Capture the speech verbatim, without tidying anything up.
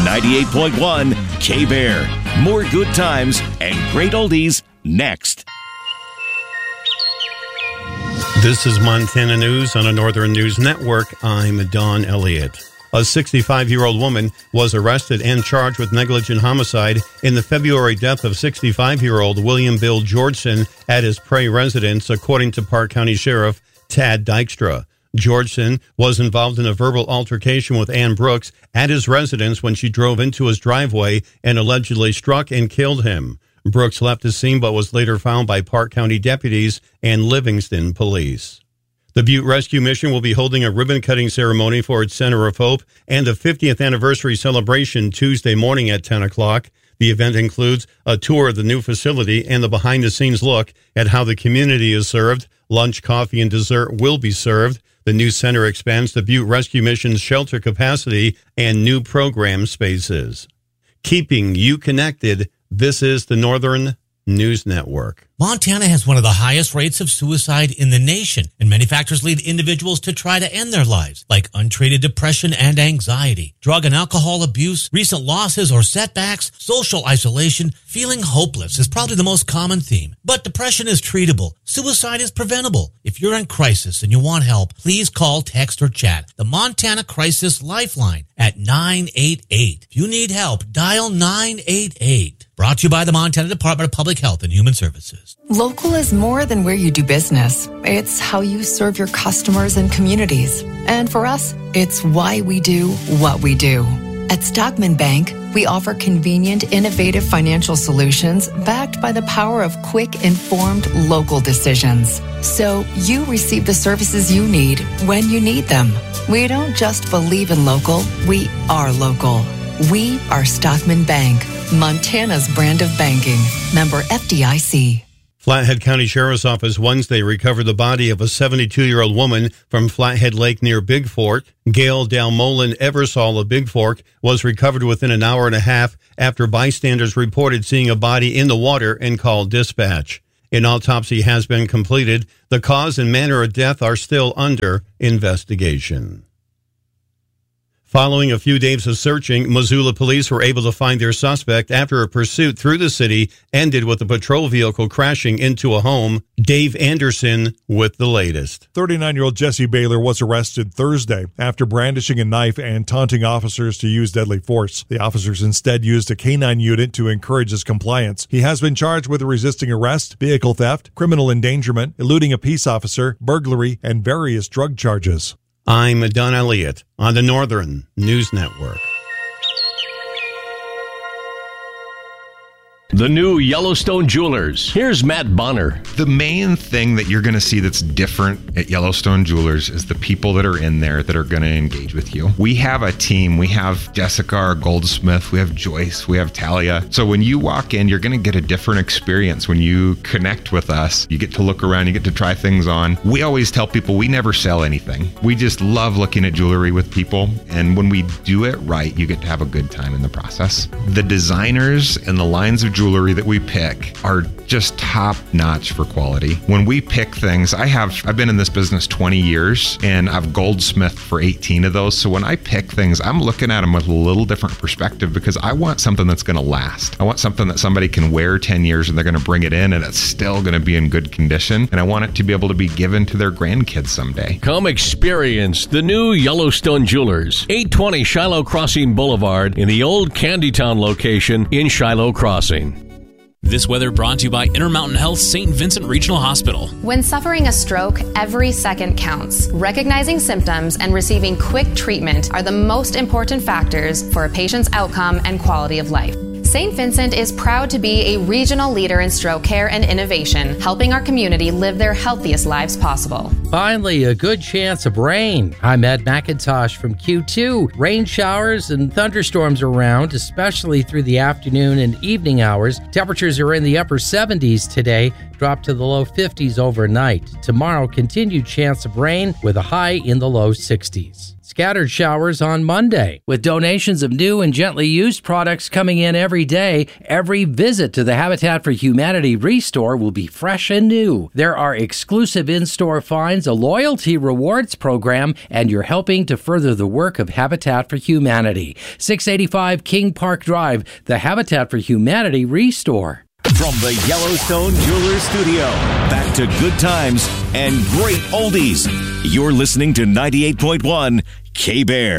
ninety-eight point one K-Bear. More good times and great oldies next. This is Montana News on a Northern News Network. I'm Don Elliott. A sixty-five-year-old woman was arrested and charged with negligent homicide in the February death of sixty-five-year-old William Bill Georgeson at his Prairie residence, according to Park County Sheriff Tad Dykstra. Georgeson was involved in a verbal altercation with Ann Brooks at his residence when she drove into his driveway and allegedly struck and killed him. Brooks left the scene but was later found by Park County deputies and Livingston police. The Butte Rescue Mission will be holding a ribbon-cutting ceremony for its Center of Hope and a fiftieth anniversary celebration Tuesday morning at ten o'clock. The event includes a tour of the new facility and the behind-the-scenes look at how the community is served. Lunch, coffee, and dessert will be served. The new center expands the Butte Rescue Mission's shelter capacity and new program spaces. Keeping you connected, this is the Northern News Network. Montana has one of the highest rates of suicide in the nation, and many factors lead individuals to try to end their lives, like untreated depression and anxiety, drug and alcohol abuse, recent losses or setbacks, social isolation. Feeling hopeless is probably the most common theme. But depression is treatable. Suicide is preventable. If you're in crisis and you want help, please call, text, or chat the Montana Crisis Lifeline at nine eight eight. If you need help, dial nine eight eight. Brought to you by the Montana Department of Public Health and Human Services. Local is more than where you do business. It's how you serve your customers and communities. And for us, it's why we do what we do. At Stockman Bank, we offer convenient, innovative financial solutions backed by the power of quick, informed local decisions. So you receive the services you need when you need them. We don't just believe in local, we are local. We are Stockman Bank, Montana's brand of banking. Member F D I C. Flathead County Sheriff's Office Wednesday recovered the body of a seventy-two-year-old woman from Flathead Lake near Big Fork. Gail Dalmolin Eversole of Big Fork was recovered within an hour and a half after bystanders reported seeing a body in the water and called dispatch. An autopsy has been completed. The cause and manner of death are still under investigation. Following a few days of searching, Missoula police were able to find their suspect after a pursuit through the city ended with a patrol vehicle crashing into a home. Dave Anderson with the latest. thirty-nine-year-old Jesse Baylor was arrested Thursday after brandishing a knife and taunting officers to use deadly force. The officers instead used a canine unit to encourage his compliance. He has been charged with resisting arrest, vehicle theft, criminal endangerment, eluding a peace officer, burglary, and various drug charges. I'm Don Elliott on the Northern News Network. The new Yellowstone Jewelers. Here's Matt Bonner. The main thing that you're going to see that's different at Yellowstone Jewelers is the people that are in there that are going to engage with you. We have a team. We have Jessica, our goldsmith. We have Joyce. We have Talia. So when you walk in, you're going to get a different experience. When you connect with us, you get to look around, you get to try things on. We always tell people we never sell anything. We just love looking at jewelry with people. And when we do it right, you get to have a good time in the process. The designers and the lines of jewelry that we pick are just top notch for quality. When we pick things, I have, I've been in this business twenty years and I've goldsmithed for eighteen of those. So when I pick things, I'm looking at them with a little different perspective because I want something that's going to last. I want something that somebody can wear ten years and they're going to bring it in and it's still going to be in good condition. And I want it to be able to be given to their grandkids someday. Come experience the new Yellowstone Jewelers, eight twenty Shiloh Crossing Boulevard in the old Candytown location in Shiloh Crossing. This weather brought to you by Intermountain Health Saint Vincent Regional Hospital. When suffering a stroke, every second counts. Recognizing symptoms and receiving quick treatment are the most important factors for a patient's outcome and quality of life. Saint Vincent is proud to be a regional leader in stroke care and innovation, helping our community live their healthiest lives possible. Finally, a good chance of rain. I'm Ed McIntosh from Q two. Rain showers and thunderstorms around, especially through the afternoon and evening hours. Temperatures are in the upper seventies today, drop to the low fifties overnight. Tomorrow, continued chance of rain with a high in the low sixties. Scattered showers on Monday. With donations of new and gently used products coming in every day, every visit to the Habitat for Humanity Restore will be fresh and new. There are exclusive in-store finds, a loyalty rewards program, and you're helping to further the work of Habitat for Humanity. six eighty-five King Park Drive, the Habitat for Humanity Restore. From the Yellowstone Jewelers Studio, back to good times and great oldies. You're listening to ninety-eight point one K-Bear.